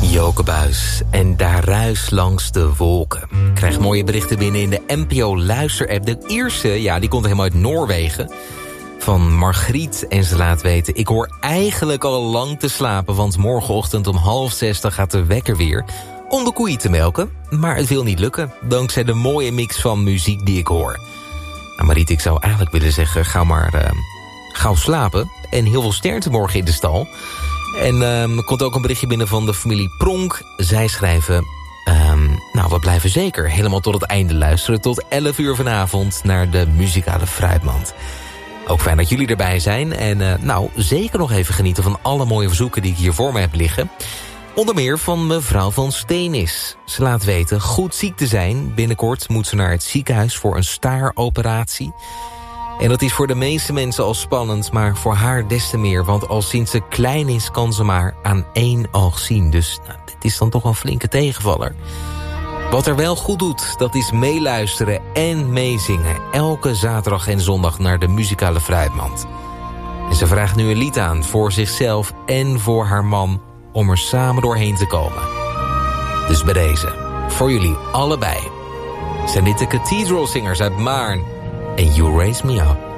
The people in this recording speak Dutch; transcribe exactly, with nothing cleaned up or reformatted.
Joke Buijs en daar ruis langs de wolken. Ik krijg mooie berichten binnen in de N P O Luister-app. De eerste, ja, die komt helemaal uit Noorwegen. Van Margriet en ze laat weten... ik hoor eigenlijk al lang te slapen... want morgenochtend om half zes dan gaat de wekker weer... om de koeien te melken. Maar het wil niet lukken, dankzij de mooie mix van muziek die ik hoor. Nou, Mariet, ik zou eigenlijk willen zeggen... ga maar uh, gauw slapen en heel veel sterkte morgen in de stal... En um, er komt ook een berichtje binnen van de familie Pronk. Zij schrijven... Um, nou, we blijven zeker helemaal tot het einde luisteren... tot elf uur vanavond naar de muzikale fruitmand. Ook fijn dat jullie erbij zijn. En uh, nou, zeker nog even genieten van alle mooie verzoeken... die ik hier voor me heb liggen. Onder meer van mevrouw van Steenis. Ze laat weten goed ziek te zijn. Binnenkort moet ze naar het ziekenhuis voor een staaroperatie... En dat is voor de meeste mensen al spannend, maar voor haar des te meer. Want al sinds ze klein is, kan ze maar aan één oog zien. Dus nou, dit is dan toch een flinke tegenvaller. Wat er wel goed doet, dat is meeluisteren en meezingen. Elke zaterdag en zondag naar de muzikale fruitmand. En ze vraagt nu een lied aan voor zichzelf en voor haar man... om er samen doorheen te komen. Dus bij deze, voor jullie allebei... zijn dit de Cathedral Singers uit Maarn... And You Raise Me Up.